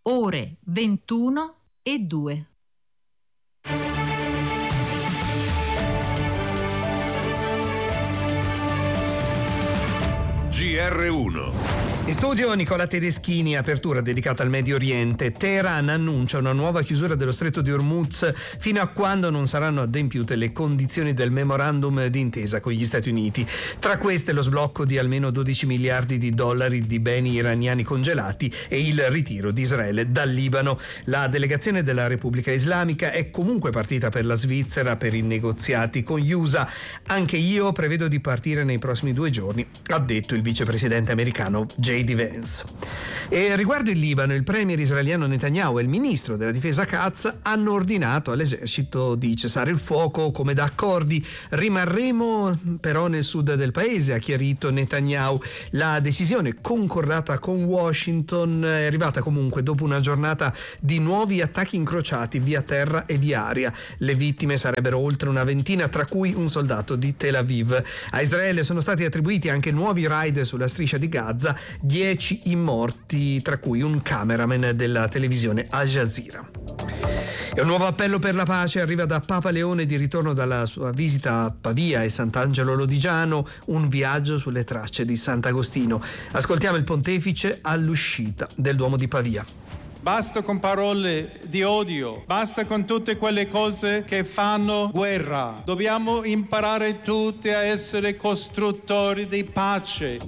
ore 21:02. GR1. In studio Nicola Tedeschini, apertura dedicata al Medio Oriente. Teheran annuncia una nuova chiusura dello stretto di Hormuz fino a quando non saranno adempiute le condizioni del memorandum d'intesa con gli Stati Uniti. Tra queste lo sblocco di almeno 12 miliardi di dollari di beni iraniani congelati e il ritiro di Israele dal Libano. La delegazione della Repubblica Islamica è comunque partita per la Svizzera per i negoziati con gli USA. Anche io prevedo di partire nei prossimi 2 giorni, ha detto il vicepresidente americano J.D. Vance. E riguardo il Libano, il premier israeliano Netanyahu e il ministro della difesa Katz hanno ordinato all'esercito di cessare il fuoco come da accordi. Rimarremo però nel sud del paese, ha chiarito Netanyahu. La decisione concordata con Washington è arrivata comunque dopo una giornata di nuovi attacchi incrociati via terra e via aria. Le vittime sarebbero oltre una ventina, tra cui un soldato di Tel Aviv. A Israele sono stati attribuiti anche nuovi raid sulla striscia di Gaza, 10 i morti, tra cui un cameraman della televisione Al Jazeera. E un nuovo appello per la pace arriva da Papa Leone di ritorno dalla sua visita a Pavia e Sant'Angelo Lodigiano, un viaggio sulle tracce di Sant'Agostino. Ascoltiamo il pontefice all'uscita del Duomo di Pavia. Basta con parole di odio, basta con tutte quelle cose che fanno guerra. Dobbiamo imparare tutti a essere costruttori di pace.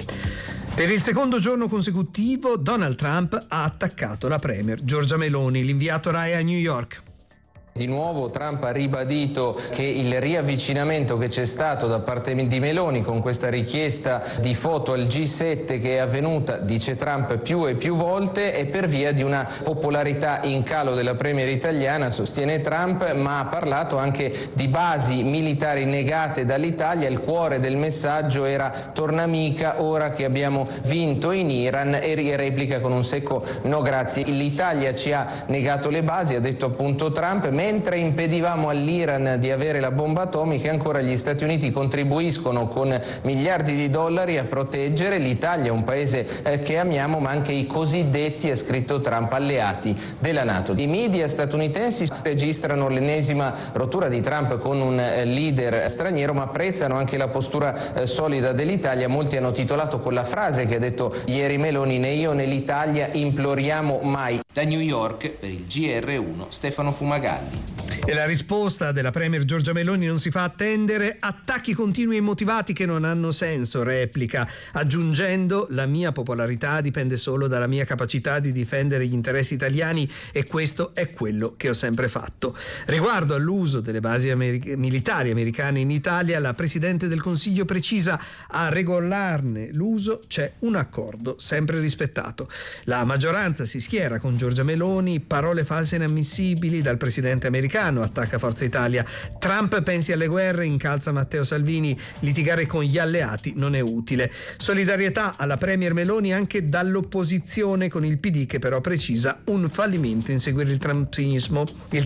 Per il secondo giorno consecutivo Donald Trump ha attaccato la premier Giorgia Meloni, l'inviato RAI a New York. Di nuovo Trump ha ribadito che il riavvicinamento che c'è stato da parte di Meloni con questa richiesta di foto al G7 che è avvenuta, dice Trump, più e più volte è per via di una popolarità in calo della premier italiana, sostiene Trump, ma ha parlato anche di basi militari negate dall'Italia. Il cuore del messaggio era torna amica ora che abbiamo vinto in Iran, e replica con un secco no grazie. L'Italia ci ha negato le basi, ha detto appunto Trump, mentre impedivamo all'Iran di avere la bomba atomica, ancora gli Stati Uniti contribuiscono con miliardi di dollari a proteggere l'Italia, un paese che amiamo, ma anche i cosiddetti, ha scritto Trump, alleati della NATO. I media statunitensi registrano l'ennesima rottura di Trump con un leader straniero, ma apprezzano anche la postura solida dell'Italia. Molti hanno titolato con la frase che ha detto ieri Meloni: né io né l'Italia imploriamo mai. Da New York per il GR1 Stefano Fumagalli. E la risposta della premier Giorgia Meloni non si fa attendere: attacchi continui e immotivati che non hanno senso, replica, aggiungendo: la mia popolarità dipende solo dalla mia capacità di difendere gli interessi italiani e questo è quello che ho sempre fatto. Riguardo all'uso delle basi militari americane in Italia, la Presidente del Consiglio precisa: a regolarne l'uso c'è un accordo sempre rispettato. La maggioranza si schiera con Giorgia Meloni, parole false e inammissibili dal presidente americano, attacca Forza Italia. Trump pensi alle guerre, incalza Matteo Salvini, litigare con gli alleati non è utile. Solidarietà alla premier Meloni anche dall'opposizione, con il PD che però precisa un fallimento inseguire il trumpismo.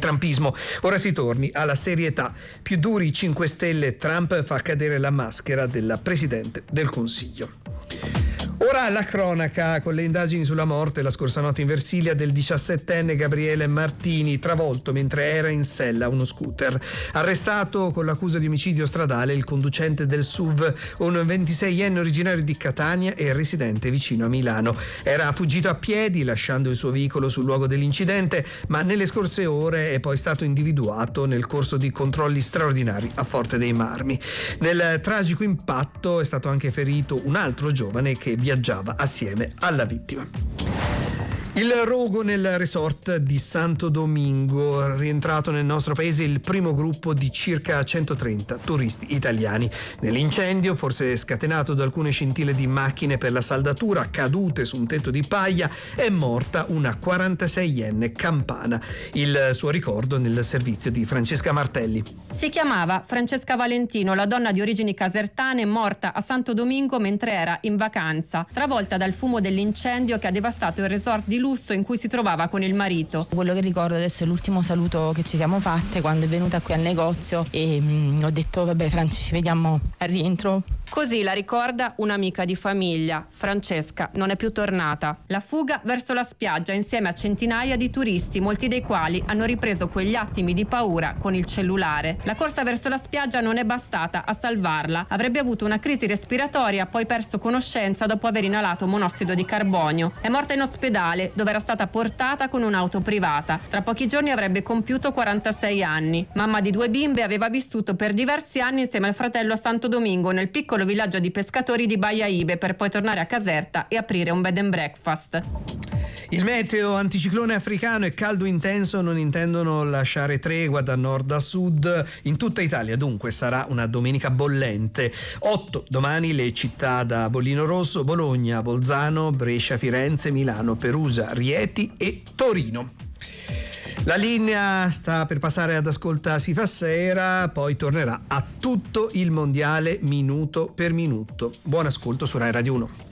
Ora si torni alla serietà. Più duri i 5 Stelle, Trump fa cadere la maschera della Presidente del Consiglio. Ora la cronaca con le indagini sulla morte la scorsa notte in Versilia del 17enne Gabriele Martini, travolto mentre era in sella a uno scooter. Arrestato con l'accusa di omicidio stradale il conducente del SUV, un 26enne originario di Catania e residente vicino a Milano. Era fuggito a piedi lasciando il suo veicolo sul luogo dell'incidente, ma nelle scorse ore è poi stato individuato nel corso di controlli straordinari a Forte dei Marmi. Nel tragico impatto è stato anche ferito un altro giovane che viaggiava assieme alla vittima. Il rogo nel resort di Santo Domingo, rientrato nel nostro paese il primo gruppo di circa 130 turisti italiani. Nell'incendio, forse scatenato da alcune scintille di macchine per la saldatura cadute su un tetto di paglia, è morta una 46enne campana. Il suo ricordo nel servizio di Francesca Martelli. Si chiamava Francesca Valentino, la donna di origini casertane, morta a Santo Domingo mentre era in vacanza, travolta dal fumo dell'incendio che ha devastato il resort di lusso in cui si trovava con il marito. Quello che ricordo adesso è l'ultimo saluto che ci siamo fatte quando è venuta qui al negozio e ho detto vabbè Franci, ci vediamo al rientro Così la ricorda un'amica di famiglia. Francesca non è più tornata. La fuga verso la spiaggia insieme a centinaia di turisti, molti dei quali hanno ripreso quegli attimi di paura con il cellulare. La corsa verso la spiaggia non è bastata a salvarla. Avrebbe avuto una crisi respiratoria, poi perso conoscenza dopo aver inalato monossido di carbonio. È morta in ospedale, dove era stata portata con un'auto privata. Tra pochi giorni avrebbe compiuto 46 anni. Mamma di 2 bimbe, aveva vissuto per diversi anni insieme al fratello a Santo Domingo, nel piccolo villaggio di pescatori di Baia Ibe, per poi tornare a Caserta e aprire un bed and breakfast. Il meteo anticiclone africano e caldo intenso non intendono lasciare tregua da nord a sud in tutta Italia, dunque sarà una domenica bollente. 8 domani le città da bollino rosso: Bologna, Bolzano, Brescia, Firenze, Milano, Perugia, Rieti e Torino. La linea sta per passare ad Ascolta si fa sera, poi tornerà a tutto il mondiale minuto per minuto. Buon ascolto su Rai Radio 1.